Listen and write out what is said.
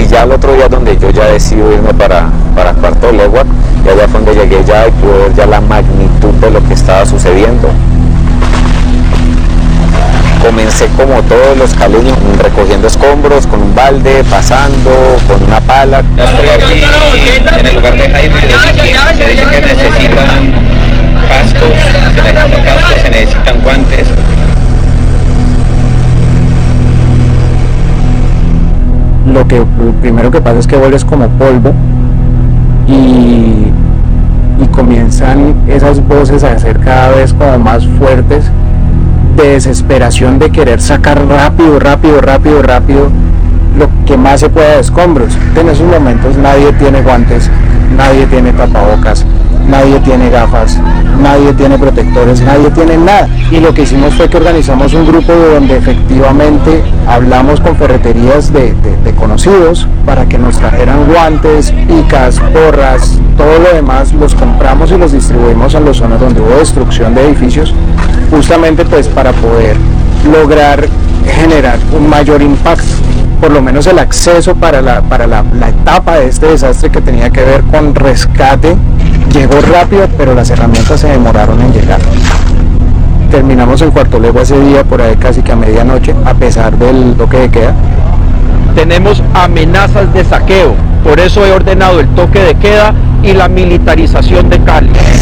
ya el otro día donde yo ya decido irme para Cuarto Legua, y allá fue donde llegué ya y pude ver ya la magnitud de lo que estaba sucediendo. Comencé como todos los caleños recogiendo escombros, con un balde, pasando, con una pala. En el lugar de Jaime se dice que necesitan cascos, se necesitan guantes. Lo primero que pasa es que vuelves como polvo y comienzan esas voces a ser cada vez como más fuertes, de desesperación de querer sacar rápido lo que más se pueda de escombros. En esos momentos nadie tiene guantes, nadie tiene tapabocas, nadie tiene gafas, nadie tiene protectores, nadie tiene nada. Y lo que hicimos fue que organizamos un grupo donde efectivamente hablamos con ferreterías de conocidos para que nos trajeran guantes, picas, porras, todo lo demás los compramos y los distribuimos a las zonas donde hubo destrucción de edificios, justamente pues para poder lograr generar un mayor impacto, por lo menos el acceso para la etapa de este desastre que tenía que ver con rescate. Llegó rápido, pero las herramientas se demoraron en llegar. Terminamos en Cuarto Legua ese día por ahí casi que a medianoche, a pesar del toque de queda. Tenemos amenazas de saqueo, por eso he ordenado el toque de queda y la militarización de Cali.